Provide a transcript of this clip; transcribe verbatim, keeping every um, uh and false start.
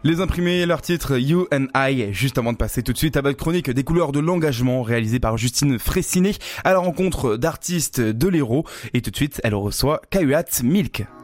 Les imprimés et leur titre You and I, juste avant de passer tout de suite à votre chronique des couleurs de l'engagement réalisée par Justine Fraissinet à la rencontre d'artistes de l'Hérault. Et tout de suite, elle reçoit Kayuat Milk.